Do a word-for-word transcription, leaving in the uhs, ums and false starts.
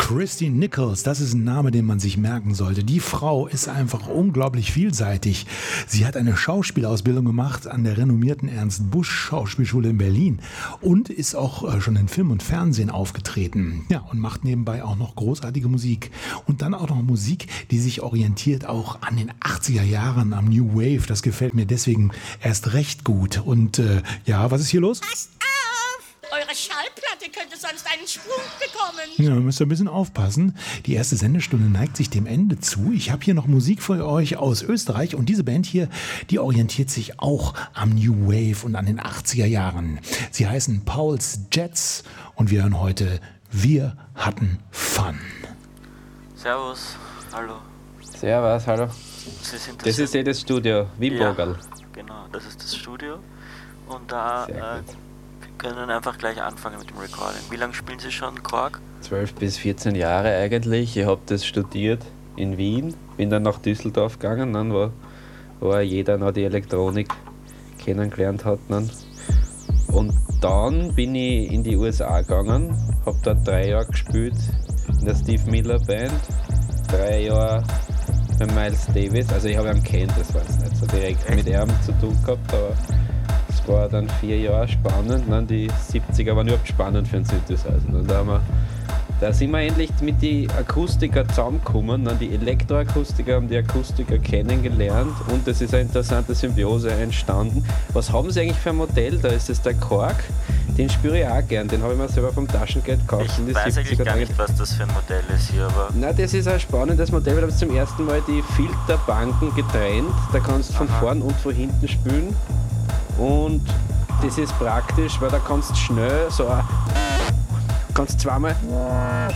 Christine Nichols, das ist ein Name, den man sich merken sollte. Die Frau ist einfach unglaublich vielseitig. Sie hat eine Schauspielausbildung gemacht an der renommierten Ernst Busch Schauspielschule in Berlin und ist auch schon in Film und Fernsehen aufgetreten. Ja, und macht nebenbei auch noch großartige Musik. Und dann auch noch Musik, die sich orientiert auch an den achtziger Jahren, am New Wave. Das gefällt mir deswegen erst recht gut. Und äh, ja, was ist hier los? Passt auf! Eure Schallplatte könnte sonst einen Sprung bekommen. Ja, müsst ihr ein bisschen aufpassen. Die erste Sendestunde neigt sich dem Ende zu. Ich habe hier noch Musik für euch aus Österreich und diese Band hier, die orientiert sich auch am New Wave und an den achtziger Jahren. Sie heißen Paul's Jets und wir hören heute Wir hatten Fun. Servus, hallo. Servus, hallo. Sie sind Das ist eh das Studio, Wimborgl. Ja, genau, das ist das Studio. Und da äh, wir können einfach gleich anfangen mit dem Recording. Wie lange spielen Sie schon Quark? zwölf bis vierzehn Jahre eigentlich. Ich habe das studiert in Wien, bin dann nach Düsseldorf gegangen, dann war, war jeder noch die Elektronik kennengelernt hat. Dann. Und dann bin ich in die U S A gegangen, habe dort drei Jahre gespielt in der Steve Miller Band, drei Jahre bei Miles Davis, also ich habe ihn kennt, das war jetzt nicht so direkt mit ihm zu tun gehabt, aber es war dann vier Jahre spannend, dann die siebziger waren überhaupt spannend für einen Synthesizer. Und da, haben wir, da sind wir endlich mit den Akustikern zusammengekommen, dann die Elektroakustiker haben die Akustiker kennengelernt und es ist eine interessante Symbiose entstanden. Was haben sie eigentlich für ein Modell? Da ist es der Korg, den spüre ich auch gern, den habe ich mir selber vom Taschengeld gekauft. Ich weiß eigentlich gar nicht, was das für ein Modell ist hier, aber... Na, das ist ein spannendes Modell, weil da haben sie zum ersten Mal die Filterbanken getrennt, da kannst du von Aha. vorn und von hinten spülen und das ist praktisch, weil da kannst du schnell so ein, kannst zweimal